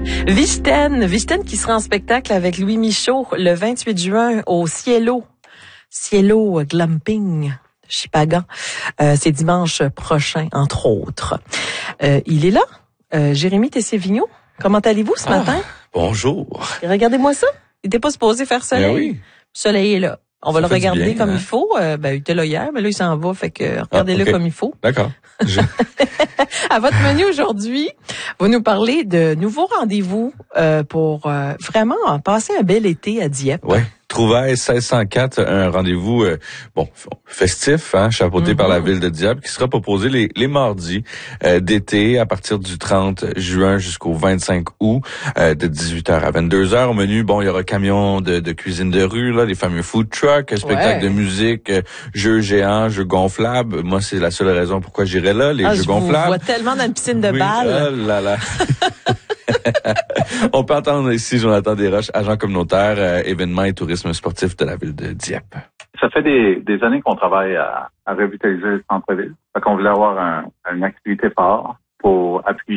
Visten qui sera en spectacle avec Louis Michaud le 28 juin au Cielo Glamping, Chipagan. C'est dimanche prochain, entre autres. Il est là, Jérémy Tessier-Vigneault. Comment allez-vous ce matin? Bonjour. Et regardez-moi ça. Il n'était pas supposé faire soleil. Ben oui. Le soleil est là. On va le regarder bien, comme hein? il faut. Il était là hier, mais là, il s'en va. Fait que regardez-le comme il faut. D'accord. À votre menu aujourd'hui, vous nous parlez de nouveaux rendez-vous pour vraiment passer un bel été à Dieppe. Ouais. Trouvailles 1604, un rendez-vous festif, chapeauté par la ville de Dieppe, qui sera proposé les mardis d'été à partir du 30 juin jusqu'au 25 août, de 18h à 22h. Au menu, il y aura camion de cuisine de rue, là, les fameux food trucks, spectacle de musique, jeux géants, jeux gonflables. Moi, c'est la seule raison pourquoi j'irai là, les jeux gonflables. Je vois tellement dans une piscine de balles. Oh là là. On peut entendre ici Jonathan Desroches, agent communautaire, événements et tourisme sportif de la ville de Dieppe. Ça fait des années qu'on travaille à revitaliser le centre-ville. Fait qu'on voulait avoir une activité phare pour appuyer